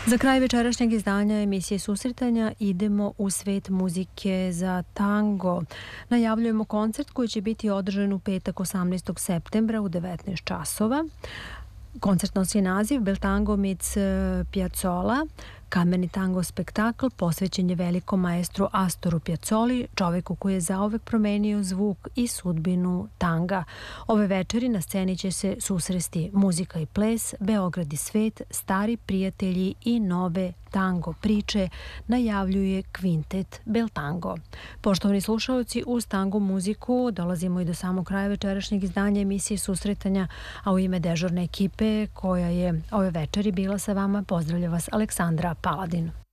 Za kraj večerašnjeg izdanja emisije Susretanja idemo u svet muzike za tango. Najavljujemo koncert koji će biti održan u petak 18. septembra u 19 časova. Koncert nosi naziv Bel tango meets Piazzolla. Kamerni tango spektakl posvećen je velikom maestru Astoru Piazzoli, čoveku koji je zauvek promenio zvuk i sudbinu tanga. Ove večeri na sceni će se susresti muzika i ples, Beograd i svet, stari prijatelji i nove tango priče, najavljuje kvintet Bel tango. Poštovani slušalci, uz tango muziku dolazimo i do samog kraja večerašnjeg izdanja emisije Susretanja, a u ime dežurne ekipe koja je ove večeri bila sa vama, pozdravlja vas Aleksandra Paladin.